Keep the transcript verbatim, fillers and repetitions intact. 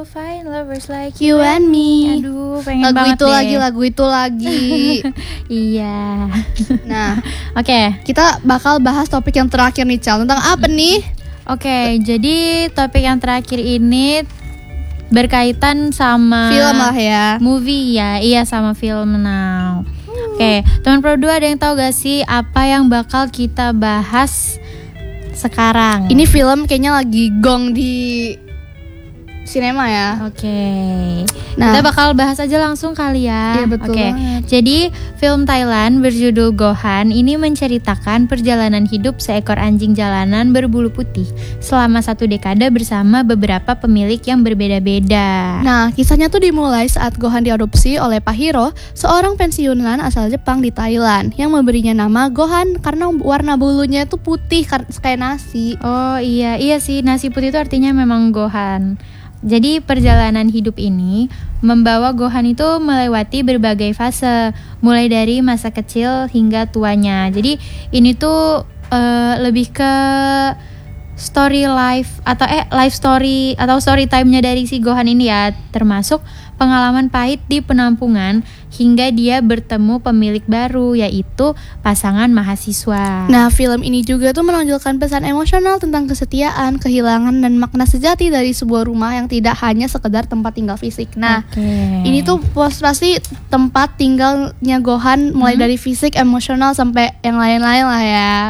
Find lovers like You and me. Aduh, pengen Lagu banget itu deh. lagi, lagu itu lagi. Iya. Nah, Oke, kita bakal bahas topik yang terakhir nih, Cal. Tentang apa nih? oke. Jadi topik yang terakhir ini berkaitan sama Film lah ya. movie ya, iya sama film now. Oke, teman Pro dua ada yang tahu gak sih apa yang bakal kita bahas sekarang? Ini film kayaknya lagi gong di sinema ya. Oke. Nah. Kita bakal bahas aja langsung kali ya. Iya, betul Oke. banget. Jadi, film Thailand berjudul Gohan ini menceritakan perjalanan hidup seekor anjing jalanan berbulu putih selama satu dekade bersama beberapa pemilik yang berbeda-beda. Nah, kisahnya tuh dimulai saat Gohan diadopsi oleh Pak Hiro, seorang pensiunan asal Jepang di Thailand, yang memberinya nama Gohan karena warna bulunya tuh putih kar- kayak nasi. Oh iya, iya sih, nasi putih itu artinya memang Gohan. Jadi perjalanan hidup ini membawa Gohan itu melewati berbagai fase, mulai dari masa kecil hingga tuanya. Jadi ini tuh uh, lebih ke story life atau eh life story atau story time-nya dari si Gohan ini ya, termasuk pengalaman pahit di penampungan hingga dia bertemu pemilik baru, yaitu pasangan mahasiswa. Nah, film ini juga tuh menonjolkan pesan emosional tentang kesetiaan, kehilangan, dan makna sejati dari sebuah rumah yang tidak hanya sekedar tempat tinggal fisik. Nah, Oke. ini tuh pos pasti tempat tinggalnya Gohan mulai Hmm. dari fisik, emosional, sampai yang lain-lain lah ya.